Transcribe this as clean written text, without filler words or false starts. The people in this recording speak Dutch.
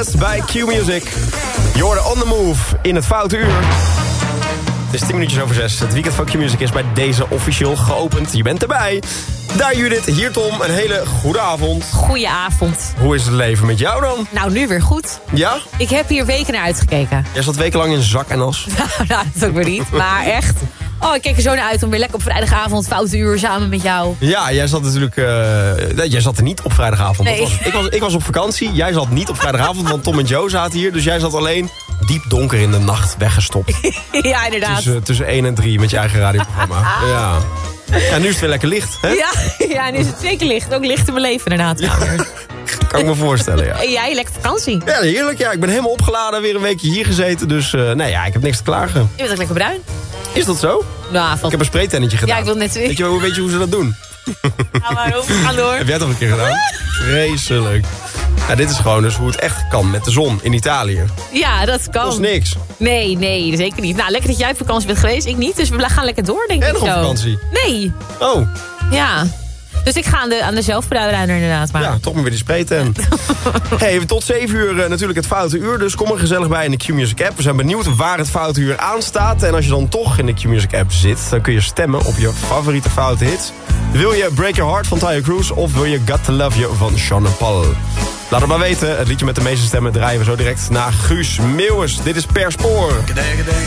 Best bij Q-Music. Je hoorde On The Move in het Foute Uur. Het is 10 minuutjes over 6. Het weekend van Q-Music is bij deze officieel geopend. Je bent erbij. Daar Judith, hier Tom. Een hele goede avond. Goedenavond. Hoe is het leven met jou dan? Nou, nu weer goed. Ja? Ik heb hier weken naar uitgekeken. Jij zat wekenlang in zak en as. Nou, dat ook weer niet. Maar echt. Oh, ik keek er zo naar uit om weer lekker op vrijdagavond Foute Uur samen met jou. Ja, jij zat natuurlijk... jij zat er niet op vrijdagavond. Nee. Ik was op vakantie. Jij zat niet op vrijdagavond, want Tom en Joe zaten hier. Dus jij zat alleen diep donker in de nacht weggestopt. Ja, inderdaad. Tussen 1 en 3 met je eigen radioprogramma. Ja. En nu is het weer lekker licht, hè? Ja, nu is het zeker licht. Ook licht in mijn leven inderdaad. Ja. Kan ik me voorstellen, ja. En jij, lekker vakantie. Ja, heerlijk. Ja, ik ben helemaal opgeladen. Weer een weekje hier gezeten. Dus nee, ja, ik heb niks te klagen. Je bent ook lekker bruin. Is dat zo? Nou, Ik heb een spraytennetje gedaan. Ja, ik wil net weer. Weet je hoe ze dat doen? Ga maar op, ga door. Heb jij het al een keer gedaan? Vreselijk. Ja, dit is gewoon dus hoe het echt kan met de zon in Italië. Ja, dat kan. Kost niks. Nee, zeker niet. Nou, lekker dat jij op vakantie bent geweest. Ik niet, dus we gaan lekker door, denk ik En nog zo. op vakantie? Nee. Oh. Ja. Dus ik ga aan de zelfbruiner inderdaad. Maar. Ja, toch maar weer die sprayten. Hey, tot 7 uur natuurlijk het Foute Uur. Dus kom er gezellig bij in de Q-Music app. We zijn benieuwd waar het Foute Uur aanstaat. En als je dan toch in de Q-Music app zit, dan kun je stemmen op je favoriete foute hits. Wil je Break Your Heart van Tyre Cruise of wil je Got To Love You van Sean Paul? Laat het maar weten. Het liedje met de meeste stemmen draaien we zo direct naar Guus Meeuwis. Dit is Per Spoor.